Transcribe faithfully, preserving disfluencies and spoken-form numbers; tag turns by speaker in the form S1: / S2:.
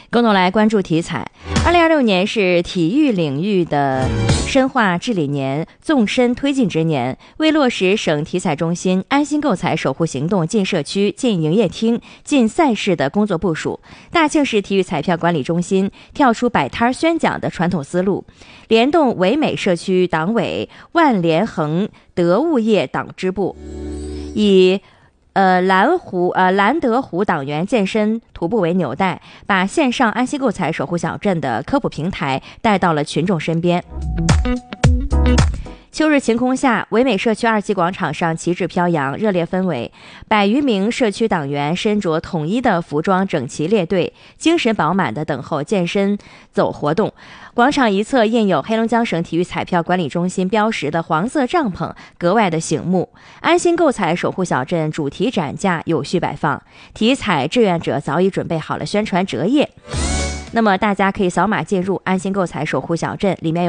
S1: 共同来关注体彩。二零二六年是体育领域的深化治理年、纵深推进之年。为落实省体彩中心安心购彩守护行动进社区、进营业厅、进赛事的工作部署，大庆市体育彩票管理中心跳出摆摊宣讲的传统思路，联动唯美社区党委、万联恒德物业党支部，以呃，蓝湖呃蓝德湖党员健身徒步为纽带，把线上安心购彩守护小镇的科普平台带到了群众身边。秋日晴空下，唯美社区二期广场上旗帜飘扬，热烈氛围。百余名社区党员身着统一的服装，整齐列队，精神饱满地等候健身走活动。广场一侧印有黑龙江省体育彩票管理中心标识的黄色帐篷格外的醒目。安心购彩守护小镇主题展架有序摆放，体彩志愿者早已准备好了宣传折页。那么大家可以扫码进入安心购彩守护小镇，里面有